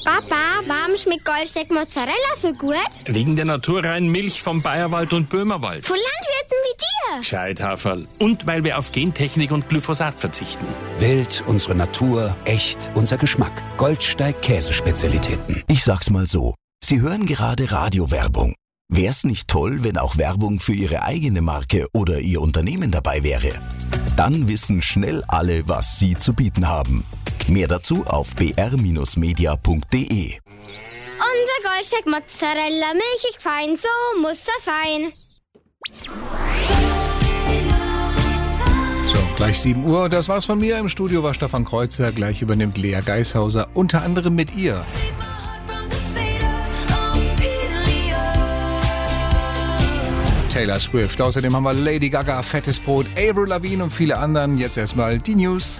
Papa, warum schmeckt Goldsteak Mozzarella so gut? Wegen der naturreinen Milch vom Bayerwald und Böhmerwald. Von Landwirten wie dir. Gescheit, Haferl. Und weil wir auf Gentechnik und Glyphosat verzichten. Wild, unsere Natur, echt, unser Geschmack. Goldsteig Käsespezialitäten. Ich sag's mal so, Sie hören gerade Radiowerbung. Wär's nicht toll, wenn auch Werbung für Ihre eigene Marke oder Ihr Unternehmen dabei wäre? Dann wissen schnell alle, was Sie zu bieten haben. Mehr dazu auf br-media.de. Unser Goldsteak Mozzarella, milchig fein, so muss das sein. So, gleich 7 Uhr. Das war's von mir. Im Studio war Stefan Kreuzer. Gleich übernimmt Lea Geishauser, unter anderem mit ihr. Taylor Swift. Außerdem haben wir Lady Gaga, Fettes Brot, Avril Lavigne und viele anderen. Jetzt erstmal die News.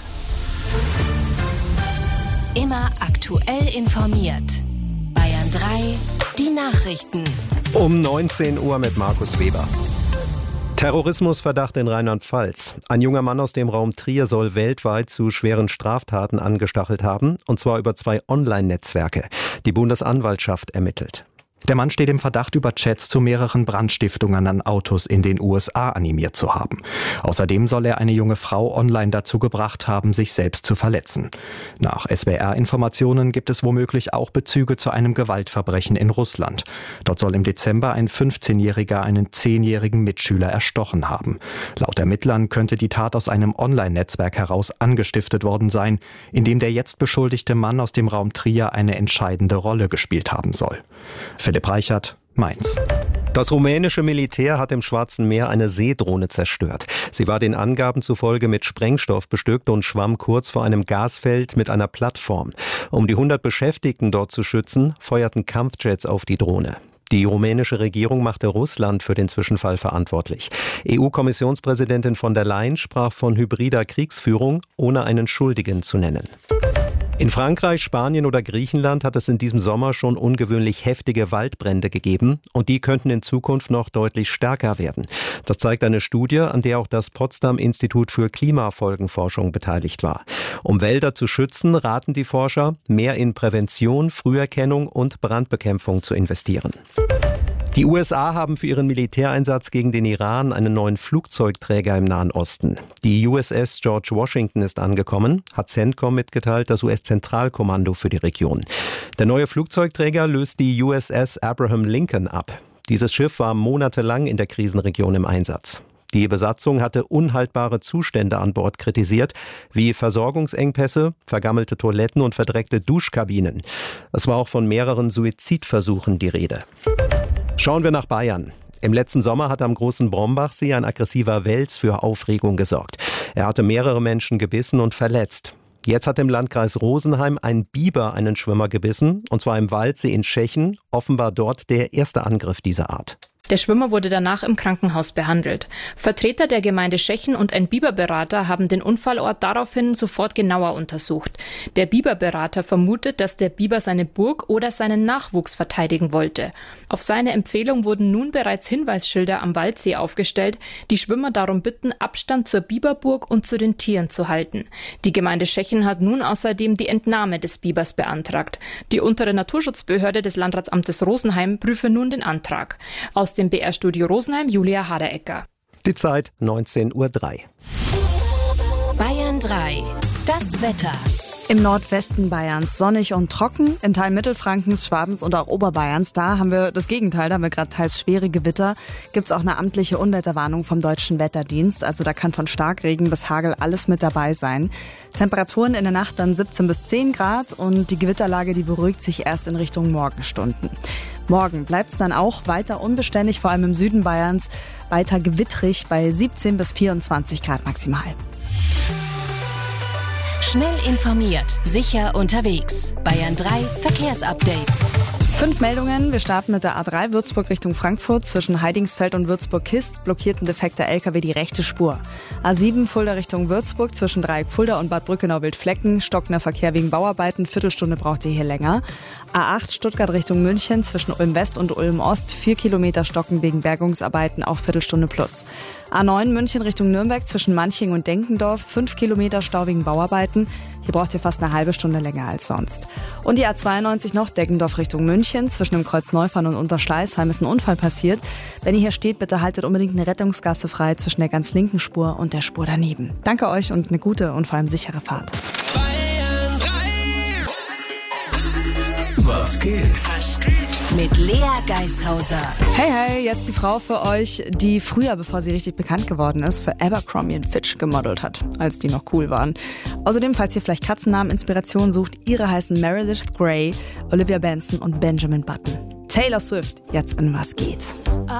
Immer aktuell informiert. Bayern 3, die Nachrichten. Um 19 Uhr mit Markus Weber. Terrorismusverdacht in Rheinland-Pfalz. Ein junger Mann aus dem Raum Trier soll weltweit zu schweren Straftaten angestachelt haben, und zwar über 2 Online-Netzwerke. Die Bundesanwaltschaft ermittelt. Der Mann steht im Verdacht, über Chats zu mehreren Brandstiftungen an Autos in den USA animiert zu haben. Außerdem soll er eine junge Frau online dazu gebracht haben, sich selbst zu verletzen. Nach SWR-Informationen gibt es womöglich auch Bezüge zu einem Gewaltverbrechen in Russland. Dort soll im Dezember ein 15-Jähriger einen 10-jährigen Mitschüler erstochen haben. Laut Ermittlern könnte die Tat aus einem Online-Netzwerk heraus angestiftet worden sein, in dem der jetzt beschuldigte Mann aus dem Raum Trier eine entscheidende Rolle gespielt haben soll. Philipp Reichert, Mainz. Das rumänische Militär hat im Schwarzen Meer eine Seedrohne zerstört. Sie war den Angaben zufolge mit Sprengstoff bestückt und schwamm kurz vor einem Gasfeld mit einer Plattform. Um die 100 Beschäftigten dort zu schützen, feuerten Kampfjets auf die Drohne. Die rumänische Regierung machte Russland für den Zwischenfall verantwortlich. EU-Kommissionspräsidentin von der Leyen sprach von hybrider Kriegsführung, ohne einen Schuldigen zu nennen. In Frankreich, Spanien oder Griechenland hat es in diesem Sommer schon ungewöhnlich heftige Waldbrände gegeben, und die könnten in Zukunft noch deutlich stärker werden. Das zeigt eine Studie, an der auch das Potsdam-Institut für Klimafolgenforschung beteiligt war. Um Wälder zu schützen, raten die Forscher, mehr in Prävention, Früherkennung und Brandbekämpfung zu investieren. Die USA haben für ihren Militäreinsatz gegen den Iran einen neuen Flugzeugträger im Nahen Osten. Die USS George Washington ist angekommen, hat CENTCOM mitgeteilt, das US-Zentralkommando für die Region. Der neue Flugzeugträger löst die USS Abraham Lincoln ab. Dieses Schiff war monatelang in der Krisenregion im Einsatz. Die Besatzung hatte unhaltbare Zustände an Bord kritisiert, wie Versorgungsengpässe, vergammelte Toiletten und verdreckte Duschkabinen. Es war auch von mehreren Suizidversuchen die Rede. Schauen wir nach Bayern. Im letzten Sommer hat am Großen Brombachsee ein aggressiver Wels für Aufregung gesorgt. Er hatte mehrere Menschen gebissen und verletzt. Jetzt hat im Landkreis Rosenheim ein Biber einen Schwimmer gebissen, und zwar im Waldsee in Schechen, offenbar dort der erste Angriff dieser Art. Der Schwimmer wurde danach im Krankenhaus behandelt. Vertreter der Gemeinde Schechen und ein Biberberater haben den Unfallort daraufhin sofort genauer untersucht. Der Biberberater vermutet, dass der Biber seine Burg oder seinen Nachwuchs verteidigen wollte. Auf seine Empfehlung wurden nun bereits Hinweisschilder am Waldsee aufgestellt, die Schwimmer darum bitten, Abstand zur Biberburg und zu den Tieren zu halten. Die Gemeinde Schechen hat nun außerdem die Entnahme des Bibers beantragt. Die untere Naturschutzbehörde des Landratsamtes Rosenheim prüfe nun den Antrag. Aus dem BR-Studio Rosenheim, Julia Haderecker. Die Zeit 19:03 Uhr. Bayern 3, das Wetter. Im Nordwesten Bayerns sonnig und trocken, in Teilen Mittelfrankens, Schwabens und auch Oberbayerns, da haben wir das Gegenteil, da haben wir gerade teils schwere Gewitter. Gibt es auch eine amtliche Unwetterwarnung vom Deutschen Wetterdienst, also da kann von Starkregen bis Hagel alles mit dabei sein. Temperaturen in der Nacht dann 17 bis 10 Grad und die Gewitterlage, die beruhigt sich erst in Richtung Morgenstunden. Morgen bleibt es dann auch weiter unbeständig, vor allem im Süden Bayerns, weiter gewittrig bei 17 bis 24 Grad maximal. Schnell informiert, sicher unterwegs. Bayern 3 Verkehrsupdate. 5 Meldungen. Wir starten mit der A3 Würzburg Richtung Frankfurt. Zwischen Heidingsfeld und Würzburg-Kist blockiert ein defekter LKW die rechte Spur. A7 Fulda Richtung Würzburg zwischen Dreieck Fulda und Bad Brückenau-Wildflecken. Stockender Verkehr wegen Bauarbeiten. Viertelstunde braucht ihr hier länger. A8 Stuttgart Richtung München zwischen Ulm-West und Ulm-Ost. 4 Kilometer Stocken wegen Bergungsarbeiten, auch Viertelstunde plus. A9 München Richtung Nürnberg zwischen Manching und Denkendorf. 5 Kilometer Stau wegen Bauarbeiten. Hier braucht ihr fast eine halbe Stunde länger als sonst. Und die A92 noch, Deggendorf Richtung München. Zwischen dem Kreuz Neufahren und Unterschleißheim ist ein Unfall passiert. Wenn ihr hier steht, bitte haltet unbedingt eine Rettungsgasse frei zwischen der ganz linken Spur und der Spur daneben. Danke euch und eine gute und vor allem sichere Fahrt. Was geht? Mit Lea Geishauser. Hey, jetzt die Frau für euch, die früher, bevor sie richtig bekannt geworden ist, für Abercrombie & Fitch gemodelt hat, als die noch cool waren. Außerdem, falls ihr vielleicht Katzennamen-Inspiration sucht, ihre heißen Meredith Grey, Olivia Benson und Benjamin Button. Taylor Swift, jetzt in Was geht?